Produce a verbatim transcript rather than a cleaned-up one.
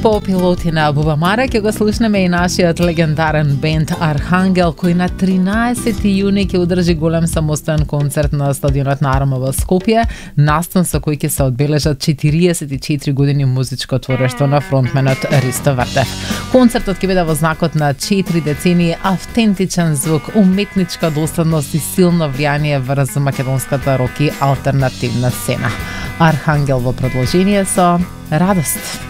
По пилоти на Бубамара ќе го слушнеме и нашиот легендарен бенд Архангел, кој на тринаесети јуни ќе одржи голем самостоен концерт на стадионот на Арма во Скопје, настан со кој ќе се одбележат четириесет и четири години музичко творештво на фронтменот Ристо Вртев. Концертот ќе биде во знакот на четири децении автентичен звук, уметничка доследност и силно влијание врз македонската рок и алтернативна сцена. Архангел во продолжение со радост.